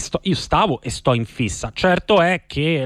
io stavo e sto in fissa. Certo è che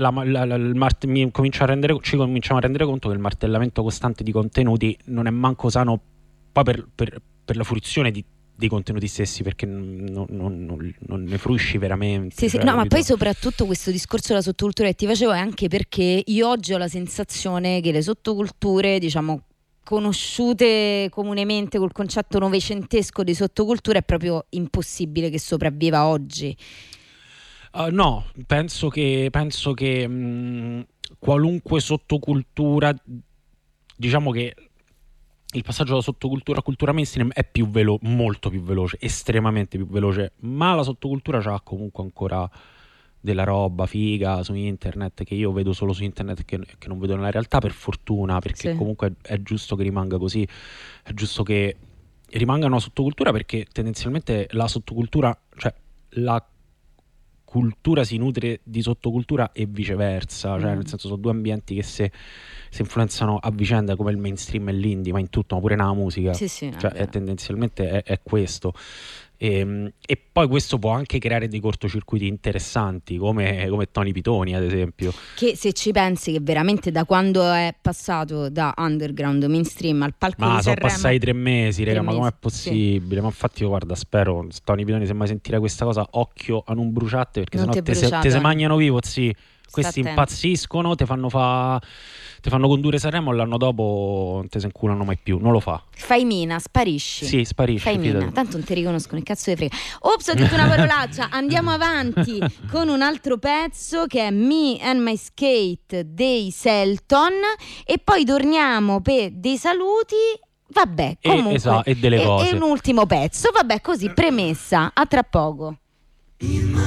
ci cominciamo a rendere conto che il martellamento costante di contenuti non è manco sano poi per la fruizione dei contenuti stessi, perché non ne fruisci veramente. Sì, cioè, no, ma capito? poi soprattutto questo discorso della sottocultura che ti facevo è anche perché io oggi ho la sensazione che le sottoculture, diciamo, conosciute comunemente col concetto novecentesco di sottocultura, è proprio impossibile che sopravviva oggi. No, penso che qualunque sottocultura, diciamo che il passaggio dalla sottocultura a cultura mainstream è molto più veloce, estremamente più veloce, ma la sottocultura c'ha comunque ancora della roba figa su internet che io vedo solo su internet e che non vedo nella realtà, per fortuna, perché Sì. comunque è giusto che rimanga così, è giusto che rimanga una sottocultura, perché tendenzialmente la sottocultura, cioè la cultura si nutre di sottocultura e viceversa, cioè nel senso sono due ambienti che si influenzano a vicenda, come il mainstream e l'indie, ma in tutto, ma pure nella musica. Sì, sì, Cioè tendenzialmente è questo. E poi questo può anche creare dei cortocircuiti interessanti, come Tony Pitoni, ad esempio. Che se ci pensi che veramente da quando è passato da underground mainstream al palco Ma di sono Sanremo, passati 3 mesi, raga, 3 ma com'è mesi, possibile? Ma infatti io, guarda, spero, Tony Pitoni, se mai sentire questa cosa, occhio a non bruciate, perché Non sennò ti te se bruciate. mangiano vivo, sì. Questi attento. impazziscono, te fanno condurre Sanremo e l'anno dopo non te se inculano mai più. Non lo fa. Fai mina, sparisci. Sì, sparisci. Fai mina, fidati. tanto non ti riconoscono, che cazzo di frega. Ops, ho detto una parolaccia. Andiamo avanti con un altro pezzo che è Me and My Skate dei Selton, e poi torniamo per dei saluti. Vabbè, comunque, e delle cose. e un ultimo pezzo. Vabbè, così, premessa. A tra poco.